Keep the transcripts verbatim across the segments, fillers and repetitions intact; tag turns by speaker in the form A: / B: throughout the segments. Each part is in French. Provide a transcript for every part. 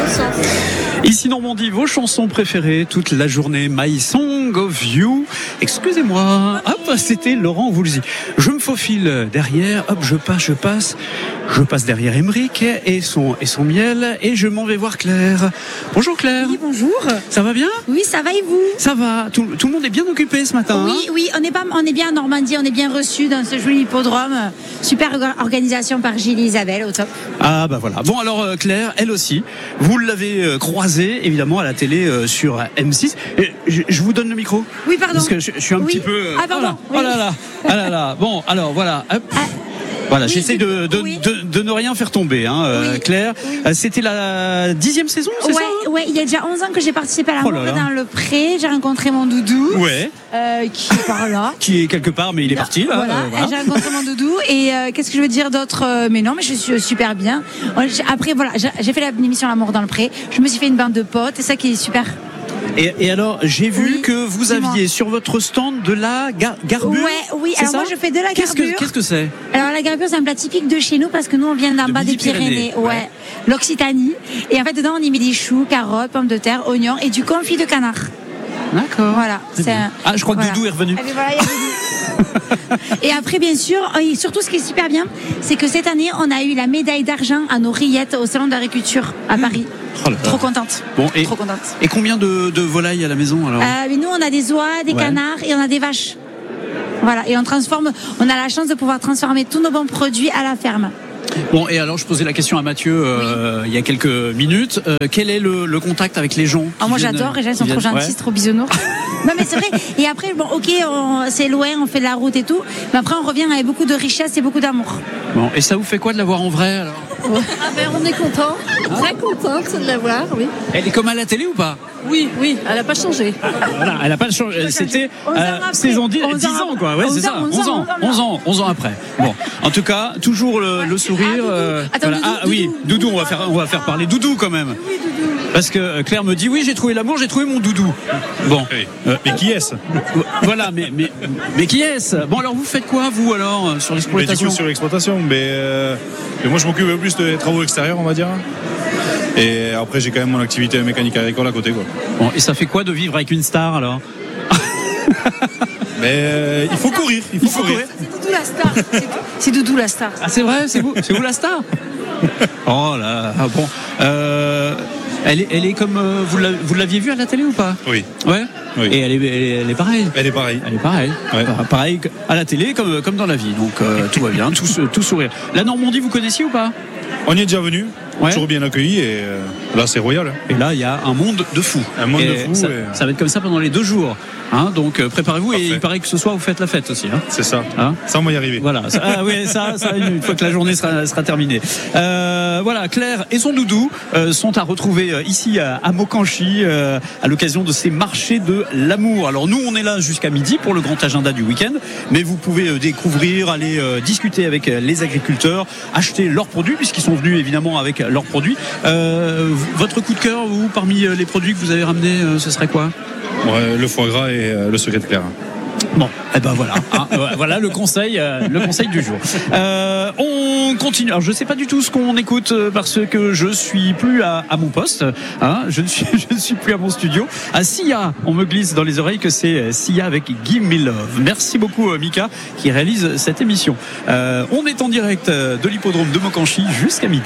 A: Ici Normandie, vos chansons préférées toute la journée. My Song of You. Excusez-moi. Hop, c'était Laurent Voulzy. Je me faufile derrière. Hop, je passe, je passe. Je passe derrière Émeric et son, et son miel. Et je m'en vais voir Claire. Bonjour Claire.
B: Oui, bonjour.
A: Ça va bien ?
B: Oui, ça va et vous ?
A: Ça va. Tout, tout le monde est bien occupé ce matin.
B: Oui,
A: hein
B: oui, on est, pas, on est bien en Normandie. On est bien reçus dans ce joli hippodrome. Super organisation par Gilles et Isabelle, au top.
A: Ah bah voilà. Bon alors euh, Claire, elle aussi, vous l'avez euh, croisée évidemment à la télé euh, sur M six. Et je, je vous donne le micro.
B: Oui, pardon.
A: Parce que je, je suis un
B: oui.
A: petit peu. Euh,
B: ah pardon.
A: Oh là, oui. oh là là, ah là là. Bon alors voilà. Hop. Ah. Voilà, oui, j'essaie de, de, oui. de, de ne rien faire tomber, hein, euh, oui. Claire. Oui. C'était la dixième saison, c'est
B: ouais,
A: ça ?
B: Ouais, il y a déjà onze ans que j'ai participé à la
A: oh
B: mort dans le pré. J'ai rencontré mon doudou,
A: ouais.
B: euh, qui est par là.
A: qui est quelque part, mais il est
B: non,
A: parti. Là,
B: voilà,
A: euh, voilà.
B: J'ai rencontré mon doudou. Et euh, qu'est-ce que je veux dire d'autre ? Mais non, mais je suis super bien. Après, voilà, j'ai fait l'émission La mort dans le pré. Je me suis fait une bande de potes. C'est ça qui est super.
A: Et, et alors, j'ai vu
B: oui,
A: que vous aviez sur votre stand de la gar- garbure.
B: Ouais, oui. Alors
A: ça
B: moi, je fais de la
A: qu'est-ce
B: garbure.
A: Que, qu'est-ce que c'est ?
B: Alors la garbure, c'est un plat typique de chez nous parce que nous, on vient d'en bas des Pyrénées, ouais. ouais, l'Occitanie. Et en fait, dedans, on y met des choux, carottes, pommes de terre, oignons et du confit de canard.
A: D'accord.
B: Voilà.
A: C'est un... Ah, je crois
B: voilà.
A: que Doudou est revenu.
B: Ah, mais voilà, il y a Doudou. Et après, bien sûr, et surtout, ce qui est super bien, c'est que cette année, on a eu la médaille d'argent à nos rillettes au salon de l'agriculture à Paris.
A: Oh là là.
B: Trop contente.
A: Bon, et,
B: Trop contente.
A: Et combien de, de volailles à la maison alors ?
B: euh, mais Nous, on a des oies, des ouais. canards et on a des vaches. Voilà. Et on transforme. On a la chance de pouvoir transformer tous nos bons produits à la ferme.
A: Bon, et alors je posais la question à Mathieu euh, oui. il y a quelques minutes. Euh, quel est le, le contact avec les gens ?
B: Ah, moi viennent, j'adore, les gens sont trop gentils, ouais. trop bisounours. Non mais c'est vrai. Et après, bon, ok, on, c'est loin, on fait de la route et tout. Mais après, on revient avec beaucoup de richesse et beaucoup d'amour.
A: Bon, et ça vous fait quoi de la voir en vrai alors ?
C: Ouais. Ah ben on est content, ah. très contente de la voir, oui.
A: Elle est comme à la télé ou pas ?
C: Oui, oui, elle n'a pas changé.
A: Voilà, elle n'a pas changé. C'était euh, saison dix, dix ans, quoi. Ouais, c'est ça. onze ans, onze ans, onze ans après. Bon, en tout cas, toujours le, ouais. le sourire. Ah, euh,
B: Attends,
A: voilà.
B: Doudou,
A: ah oui,
B: Doudou,
A: Doudou, on va faire, on va faire parler Doudou quand même.
B: Oui, Doudou.
A: Parce que Claire me dit oui, j'ai trouvé l'amour, j'ai trouvé mon Doudou. Bon,
D: oui. euh, mais qui est-ce ?
A: Voilà, mais mais mais qui est-ce ? Bon, alors vous faites quoi vous alors sur l'exploitation ?
D: Mais du coup, sur l'exploitation, mais, euh, mais moi je m'occupe plus des travaux extérieurs, on va dire. Et après, j'ai quand même mon activité mécanique agricole à côté, quoi.
A: Bon, et ça fait quoi de vivre avec une star alors ?
D: Mais euh, il faut courir, il faut, il faut courir.
B: courir. C'est Doudou la star. C'est, c'est Doudou la star.
A: Ah, c'est vrai, c'est vous, c'est vous la star ? Oh là, ah, bon. Euh, elle est, elle est comme euh, vous, la, vous l'aviez vue à la télé ou pas ?
D: Oui.
A: Ouais.
D: Oui.
A: Et elle est, elle est, elle est pareille.
D: Elle est pareille.
A: Elle est pareille.
D: Ouais.
A: Pareil à la télé comme, comme dans la vie. Donc euh, tout va bien, tout, tout sourire. La Normandie, vous connaissiez ou pas ?
D: On y est déjà venu.
A: Ouais.
D: Toujours bien accueilli et euh, là c'est royal.
A: Et là il y a un monde de fous.
D: Un monde
A: et
D: de fous.
A: Ça,
D: et...
A: ça va être comme ça pendant les deux jours. Hein, donc euh, préparez-vous. Parfait. Et il paraît que ce soir vous faites la fête aussi. Hein.
D: C'est ça.
A: Hein,
D: ça on va y arriver.
A: Voilà. Ça, ah, oui, ça, ça, une fois que la journée sera, sera terminée. Euh, voilà, Claire et son doudou euh, sont à retrouver euh, ici à, à Mokanchi euh, à l'occasion de ces marchés de l'amour. Alors nous on est là jusqu'à midi pour le grand agenda du week-end, mais vous pouvez euh, découvrir, aller euh, discuter avec euh, les agriculteurs, acheter leurs produits puisqu'ils sont venus évidemment avec leurs produits. Euh, votre coup de cœur, vous, parmi les produits que vous avez ramenés, euh, ce serait quoi ?
D: Ouais, le foie gras et euh, le secret de Claire.
A: Bon, et eh ben voilà, hein, voilà le conseil, euh, le conseil du jour. Euh, on continue. Alors je sais pas du tout ce qu'on écoute parce que je suis plus à, à mon poste. Hein, je ne suis, je ne suis plus à mon studio. À Sia, on me glisse dans les oreilles que c'est Sia avec Give Me Love. Merci beaucoup Mika qui réalise cette émission. Euh, on est en direct de l'hippodrome de Mokanchi jusqu'à midi.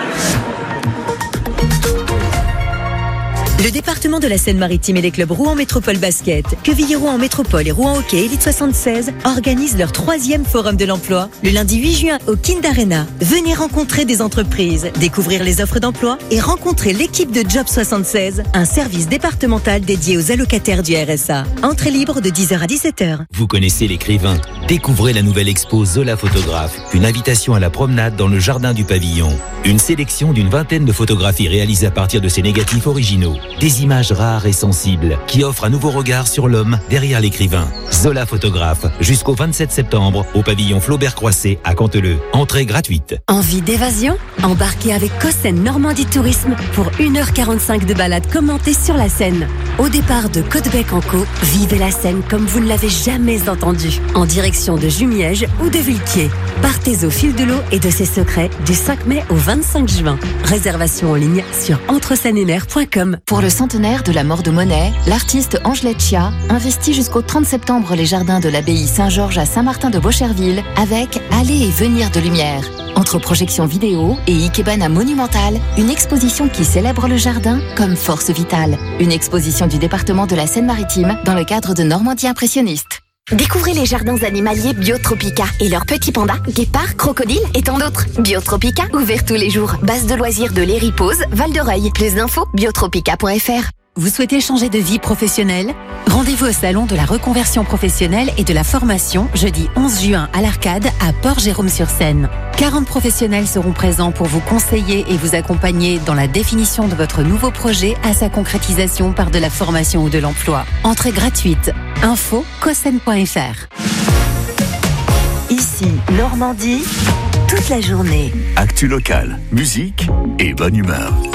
E: Le département de la Seine-Maritime et les clubs Rouen Métropole Basket, Quevilly-Rouen Métropole et Rouen Hockey Élite soixante-seize organisent leur troisième forum de l'emploi le lundi huit juin au Kind Arena. Venez rencontrer des entreprises, découvrir les offres d'emploi et rencontrer l'équipe de Job soixante-seize, un service départemental dédié aux allocataires du R S A. Entrée libre de dix heures à dix-sept heures.
F: Vous connaissez l'écrivain ? Découvrez la nouvelle expo Zola Photographe, une invitation à la promenade dans le jardin du pavillon. Une sélection d'une vingtaine de photographies réalisées à partir de ses négatifs originaux. Des images rares et sensibles qui offrent un nouveau regard sur l'homme derrière l'écrivain. Zola Photographe, jusqu'au vingt-sept septembre, au pavillon Flaubert-Croisset à Canteleu. Entrée gratuite.
E: Envie d'évasion ? Embarquez avec Cossen Normandie Tourisme pour une heure quarante-cinq de balade commentée sur la Seine. Au départ de Côtebec-en-Caux, vivez la Seine comme vous ne l'avez jamais entendue, en direction de Jumièges ou de Villequier. Partez au fil de l'eau et de ses secrets du cinq mai au vingt-cinq juin. Réservation en ligne sur entre seine et mer point com.
G: Pour le centenaire de la mort de Monet, l'artiste Angelette Chia investit jusqu'au trente septembre les jardins de l'abbaye Saint-Georges à Saint-Martin-de-Beaucherville avec Aller et venir de lumière. Entre projections vidéo et Ikebana monumentale, une exposition qui célèbre le jardin comme force vitale. Une exposition du département de la Seine-Maritime dans le cadre de Normandie impressionniste.
H: Découvrez les jardins animaliers Biotropica et leurs petits pandas, guépards, crocodiles et tant d'autres. Biotropica, ouvert tous les jours. Base de loisirs de l'Héripose, Val-de-Reuil. Plus d'infos, biotropica point f r.
E: Vous souhaitez changer de vie professionnelle ? Rendez-vous au salon de la reconversion professionnelle et de la formation jeudi onze juin à l'Arcade à Port-Jérôme-sur-Seine. quarante professionnels seront présents pour vous conseiller et vous accompagner dans la définition de votre nouveau projet à sa concrétisation par de la formation ou de l'emploi. Entrée gratuite. Info cosen point f r.
I: Ici, Normandie, toute la journée.
J: Actu locale, musique et bonne humeur.